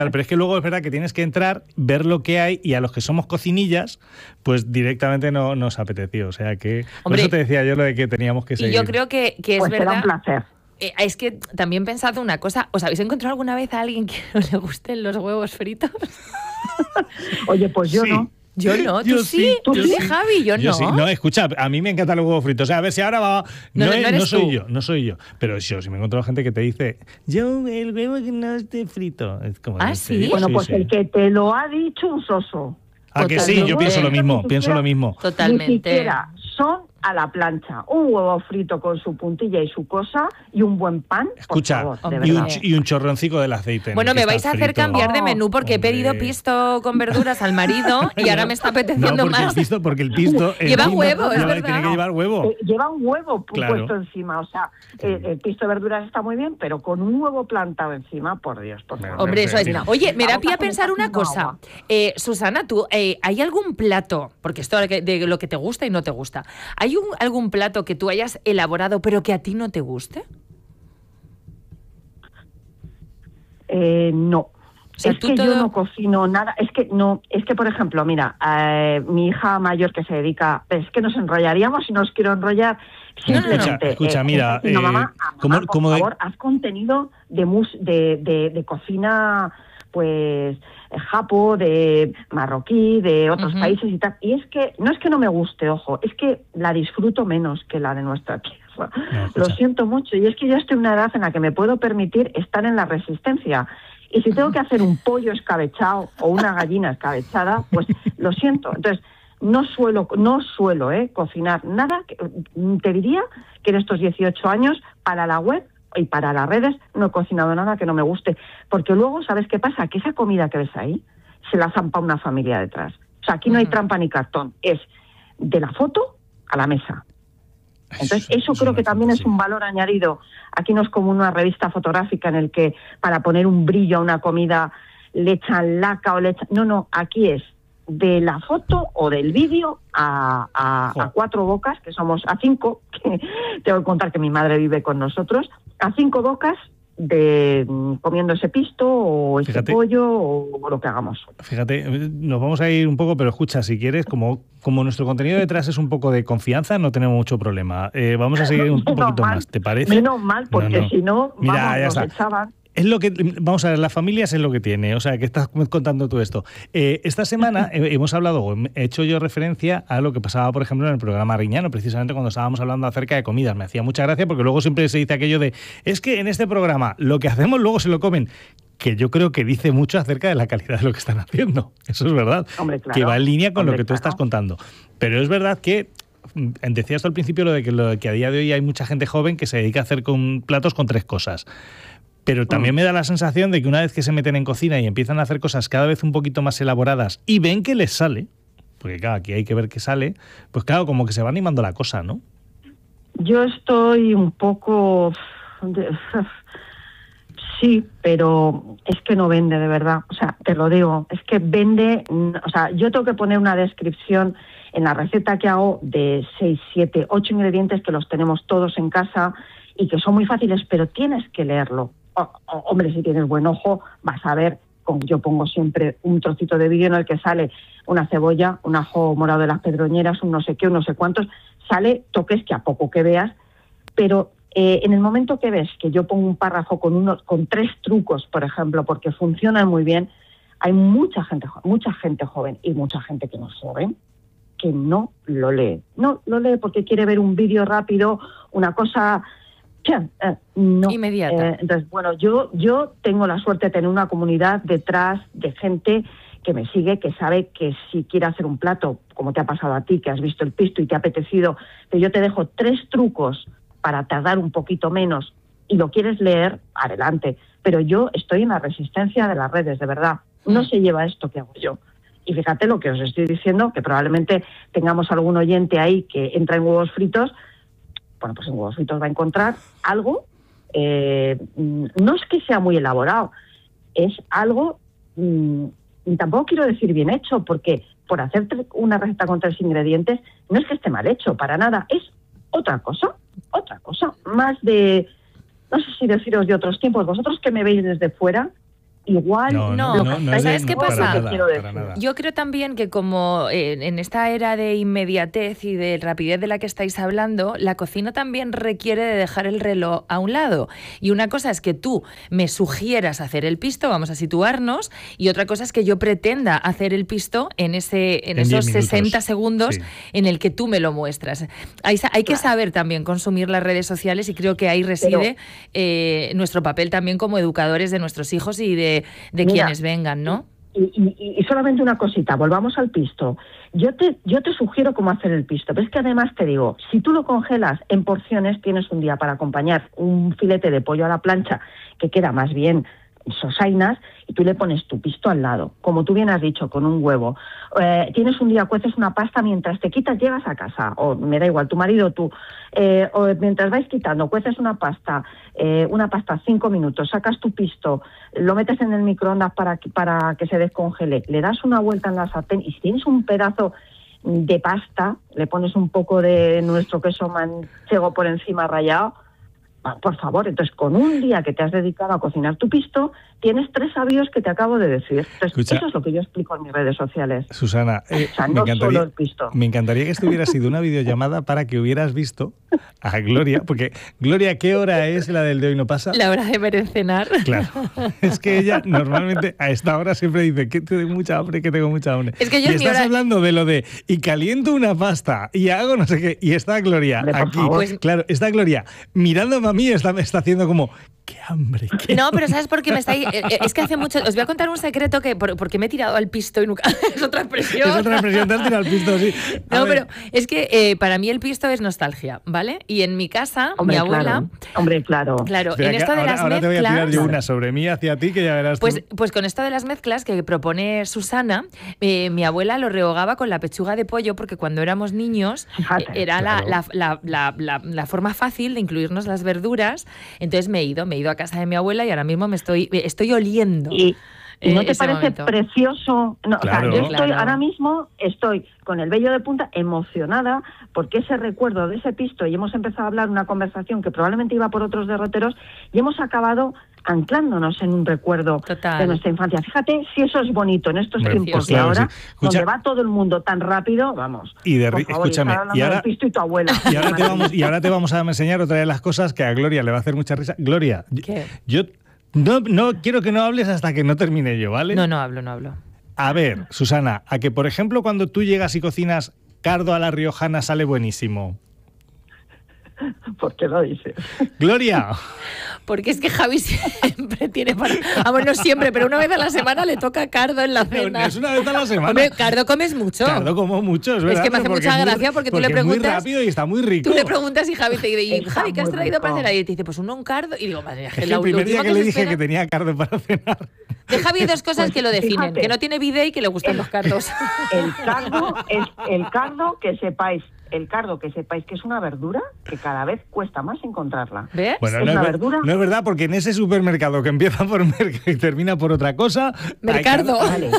Pero es que luego es verdad que tienes que entrar, ver lo que hay, y a los que somos cocinillas, pues directamente no nos apeteció. O sea que... Hombre, por eso te decía yo lo de que teníamos que seguir. Y yo creo que es pues verdad... será un placer. Es que también pensad una cosa. ¿Os habéis encontrado alguna vez a alguien que no le gusten los huevos fritos? Oye, pues yo sí. no. Yo no, yo tú sí, tú sí, sí. Javi, yo no. Sí. No, escucha, a mí me encantan los huevos fritos. O sea, a ver si ahora va... No soy yo. Pero yo, si me he encontrado gente que te dice, yo el huevo que no esté frito. Es como, ¿sí? Bueno, pues sí. El que te lo ha dicho, un soso. Ah, que sí, yo pienso lo mismo, Totalmente. Ni siquiera son a la plancha. Un huevo frito con su puntilla y su cosa y un buen pan. Escucha, por favor, y un chorroncico del aceite. Bueno, me vais a hacer cambiar de menú porque he pedido pisto con verduras al marido y ahora me está apeteciendo más. Porque el pisto lleva huevo, es verdad. Tiene que llevar huevo. Lleva un huevo puesto encima. O sea, el pisto de verduras está muy bien, pero con un huevo plantado encima, por Dios, por favor. Hombre, eso es. Oye, me da pie a pensar una cosa. Susana, tú, ¿hay algún plato, porque esto de lo que te gusta y no te gusta, ¿hay algún plato que tú hayas elaborado pero que a ti no te guste? No. O sea, es que yo no cocino nada. Es que por ejemplo, mira, mi hija mayor que se dedica, es que nos enrollaríamos y no os quiero enrollar. Simplemente, escucha, mira, mamá, por favor, haz contenido de cocina, pues japo, de marroquí, de otros países y tal. Y es que no me guste, ojo, es que la disfruto menos que la de nuestra tierra. Lo siento mucho. Y es que yo estoy en una edad en la que me puedo permitir estar en la resistencia. Y si tengo que hacer un pollo escabechado o una gallina escabechada, pues lo siento. Entonces, no suelo cocinar nada. Te diría que en estos 18 años, para la web y para las redes, no he cocinado nada que no me guste. Porque luego, ¿sabes qué pasa? Que esa comida que ves ahí, se la zampa una familia detrás. O sea, aquí no hay trampa ni cartón. Es de la foto a la mesa. Entonces, eso creo que también es un valor añadido. Aquí no es como una revista fotográfica en el que para poner un brillo a una comida le echan laca o le echan... No, aquí es de la foto o del vídeo a 4 bocas, que somos a 5, que tengo que contar que mi madre vive con nosotros, a 5 bocas de comiendo ese pisto o ese pollo o lo que hagamos. Fíjate, nos vamos a ir un poco, pero escucha, si quieres, como nuestro contenido detrás es un poco de confianza, no tenemos mucho problema. Vamos a seguir un poquito más, ¿te parece? Menos mal, porque si no, mira, nos echaban. Es lo que, vamos a ver, las familias es lo que tiene, o sea, que estás contando tú esto. Esta semana hemos hablado, he hecho yo referencia a lo que pasaba, por ejemplo, en el programa Riñano, precisamente cuando estábamos hablando acerca de comidas. Me hacía mucha gracia porque luego siempre se dice aquello de, es que en este programa lo que hacemos luego se lo comen, que yo creo que dice mucho acerca de la calidad de lo que están haciendo. Eso es verdad, que va en línea con lo que tú estás contando. Pero es verdad que decías tú al principio lo de que a día de hoy hay mucha gente joven que se dedica a hacer platos con 3 cosas. Pero también me da la sensación de que una vez que se meten en cocina y empiezan a hacer cosas cada vez un poquito más elaboradas y ven que les sale, porque claro, aquí hay que ver que sale, pues claro, como que se va animando la cosa, ¿no? Yo estoy un poco... Sí, pero es que no vende, de verdad. O sea, te lo digo, es que vende... O sea, yo tengo que poner una descripción en la receta que hago de 6, 7, 8 ingredientes que los tenemos todos en casa y que son muy fáciles, pero tienes que leerlo. Hombre, si tienes buen ojo, vas a ver, como yo pongo siempre un trocito de vídeo en el que sale una cebolla, un ajo morado de las pedroñeras, un no sé qué, un no sé cuántos, sale toques que a poco que veas, pero en el momento que ves que yo pongo un párrafo con 3 trucos, por ejemplo, porque funcionan muy bien, hay mucha gente joven y mucha gente que no es joven, que no lo lee. No lo lee porque quiere ver un vídeo rápido, una cosa... no. Inmediata. Entonces, bueno, yo tengo la suerte de tener una comunidad detrás de gente que me sigue, que sabe que si quiere hacer un plato, como te ha pasado a ti, que has visto el pisto y te ha apetecido, que yo te dejo 3 trucos para tardar un poquito menos y lo quieres leer, adelante. Pero yo estoy en la resistencia de las redes, de verdad. No se lleva esto que hago yo. Y fíjate lo que os estoy diciendo, que probablemente tengamos algún oyente ahí que entra en huevos fritos. Bueno, pues en huevos fritos va a encontrar algo, no es que sea muy elaborado, es algo, tampoco quiero decir bien hecho, porque por hacer una receta con 3 ingredientes, no es que esté mal hecho, para nada, es otra cosa, más de, no sé si deciros de otros tiempos, vosotros que me veis desde fuera, igual. No. ¿Sabes qué pasa? Para nada. Yo creo también que como en esta era de inmediatez y de rapidez de la que estáis hablando, la cocina también requiere de dejar el reloj a un lado. Y una cosa es que tú me sugieras hacer el pisto, vamos a situarnos, y otra cosa es que yo pretenda hacer el pisto en esos 60 segundos en el que tú me lo muestras. Hay que saber también consumir las redes sociales y creo que ahí reside nuestro papel también como educadores de nuestros hijos y de quienes vengan, ¿no? Y solamente una cosita, volvamos al pisto. Yo te sugiero cómo hacer el pisto, pero es que además te digo, si tú lo congelas en porciones, tienes un día para acompañar un filete de pollo a la plancha que queda más bien sosainas y tú le pones tu pisto al lado, como tú bien has dicho, con un huevo. Tienes un día, cueces una pasta mientras te quitas, llegas a casa, o me da igual, tu marido o tú, o mientras vais quitando, cueces una pasta 5 minutos, sacas tu pisto, lo metes en el microondas para que se descongele, le das una vuelta en la sartén y si tienes un pedazo de pasta, le pones un poco de nuestro queso manchego por encima rallado, por favor, entonces con un día que te has dedicado a cocinar tu pisto, tienes 3 avíos que te acabo de decir. Entonces, eso es lo que yo explico en mis redes sociales. Susana, me encantaría que estuviera sido una videollamada para que hubieras visto a Gloria, porque Gloria, ¿qué hora es la del de hoy no pasa? La hora de merecenar. Claro, es que ella normalmente a esta hora siempre dice que tengo mucha hambre, que tengo mucha hambre. Es que yo y estás hablando de lo de, y caliento una pasta, y hago no sé qué, y está Gloria aquí. Pues, claro, está Gloria mirándome a mí, me está haciendo como... ¡Qué hambre! No, pero ¿sabes por qué me estáis...? Es que hace mucho... Os voy a contar un secreto que porque me he tirado al pisto y nunca... Es otra expresión. Es otra expresión, te has tirado al pisto, sí. No, pero es que para mí el pisto es nostalgia, ¿vale? Y en mi casa, mi abuela... Hombre, claro. Claro, en esto de las mezclas... Ahora te voy a tirar yo una sobre mí hacia ti que ya verás tú. Pues con esto de las mezclas que propone Susana, mi abuela lo rehogaba con la pechuga de pollo porque cuando éramos niños era la forma fácil de incluirnos las verduras. Entonces me he ido a casa de mi abuela y ahora mismo me estoy oliendo. ¿Y no te parece precioso? No, claro. O sea, yo ahora mismo estoy con el vello de punta emocionada porque ese recuerdo de ese pisto, y hemos empezado a hablar una conversación que probablemente iba por otros derroteros y hemos acabado anclándonos en un recuerdo de nuestra infancia. Fíjate si eso es bonito en estos tiempos de ahora, donde va todo el mundo tan rápido, vamos. Y escúchame, y ahora pisto y tu abuela. Y ahora te vamos a enseñar otra de las cosas que a Gloria le va a hacer mucha risa. Gloria, ¿qué? Yo no quiero que no hables hasta que no termine yo, ¿vale? No hablo. A ver, Susana, a que por ejemplo cuando tú llegas y cocinas cardo a la riojana sale buenísimo. ¿Por qué lo dices? Gloria. Porque es que Javi siempre tiene no siempre, pero una vez a la semana le toca cardo en la cena. No es una vez a la semana. Hombre, cardo comes mucho. Cardo como mucho, es verdad. Es que me hace mucha gracia porque tú le preguntas... es muy rápido y está muy rico. Tú le preguntas y Javi te dice, Javi, ¿qué has traído para cenar? Y te dice, pues un cardo. Y digo, madre mía, es que el primer día que le dije que tenía cardo para cenar. De Javi hay 2 cosas que lo definen, que no tiene bidet y que le gustan los cardos. El cardo es el cardo que sepáis. El cardo, que sepáis que es una verdura que cada vez cuesta más encontrarla. ¿Ves? Bueno, es una verdura. No es verdad, porque en ese supermercado que empieza por y termina por otra cosa... Mercado.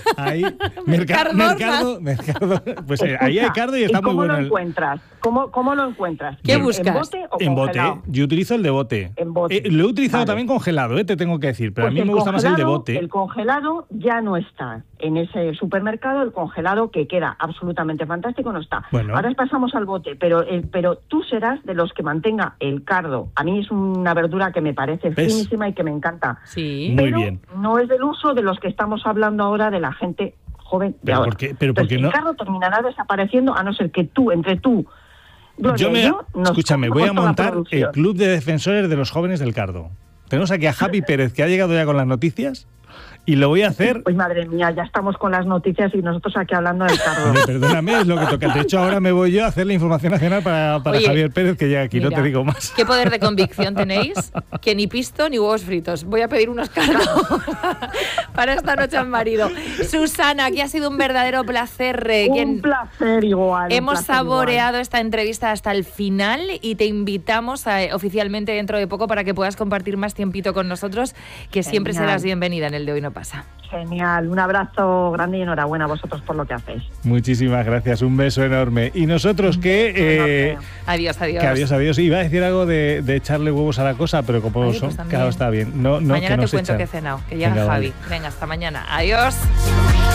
Mercado. Pues escucha, ahí hay cardo y está muy bueno. ¿Cómo lo encuentras? ¿Qué buscas? ¿En bote o en congelado? Bote. Yo utilizo el de bote. En bote. Lo he utilizado también congelado, te tengo que decir, pero pues a mí me gusta más el de bote. El congelado ya no está. En ese supermercado, el congelado, que queda absolutamente fantástico, no está. Bueno. Ahora pasamos al bote, pero tú serás de los que mantenga el cardo. A mí es una verdura que me parece finísima y que me encanta. Sí, muy bien. No es del uso de los que estamos hablando ahora de la gente joven de ahora. El cardo terminará desapareciendo a no ser que entre tú, Gloria, escúchame, voy a montar el club de defensores de los jóvenes del cardo. Tenemos aquí a Javi Pérez, que ha llegado ya con las noticias. Y lo voy a hacer... Pues madre mía, ya estamos con las noticias y nosotros aquí hablando del cardo. Perdóname, es lo que toca. De hecho, ahora me voy yo a hacer la información nacional para Javier Pérez, que llega aquí, mira, no te digo más. ¿Qué poder de convicción tenéis? Que ni pisto ni huevos fritos. Voy a pedir unos cardos para esta noche al marido. Susana, aquí ha sido un verdadero placer. Un placer igual. Hemos saboreado esta entrevista hasta el final y te invitamos oficialmente dentro de poco para que puedas compartir más tiempito con nosotros, que siempre serás bienvenida en el de Hoy No Pasa. pasa. Genial, un abrazo grande y enhorabuena a vosotros por lo que hacéis. Muchísimas gracias, un beso enorme. Y nosotros que... Adiós. Que adiós. Iba a decir algo de echarle huevos a la cosa, pero como son, claro, está bien. No, mañana que te cuento que he cenado, que llega Javi. Venga, hasta mañana. Adiós.